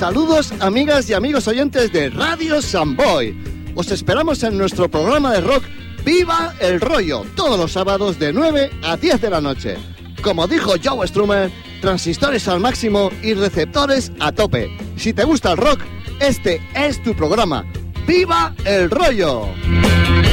Saludos, amigas y amigos oyentes de Radio Samboy. Os esperamos en nuestro programa de rock Viva el Rollo, todos los sábados de 9 a 10 de la noche. Como dijo Joe Strummer, transistores al máximo y receptores a tope. Si te gusta el rock, este es tu programa. ¡Viva el Rollo!